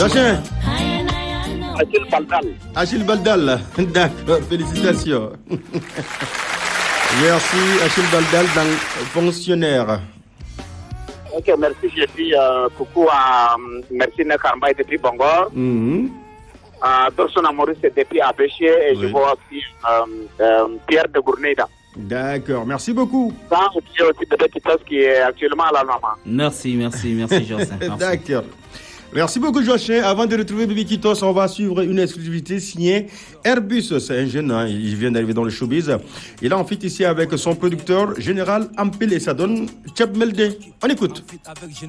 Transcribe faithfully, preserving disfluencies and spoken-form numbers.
Joachim. Achille Baldal. Achille Baldal. D'accord, félicitations. Merci, Achille Baldal, dans fonctionnaire. Ok, merci, je dis euh, coucou à merci Nekamba depuis Bangor. Mm-hmm. Uh, Dorson Amoris depuis Abéché et oui. Je vois aussi euh, euh, Pierre de Gourneida. D'accord, merci beaucoup. Ça, j'ai aussi de Petitos qui est actuellement à la Nama. Merci, merci, merci Joachim. D'accord. Merci beaucoup Joachim. Avant de retrouver Bibi Kitos, on va suivre une exclusivité signée Airbus. C'est un jeune, hein, il vient d'arriver dans le showbiz. Il est en fait ici avec son producteur général Ampel et ça donne Cheb Melde. On écoute.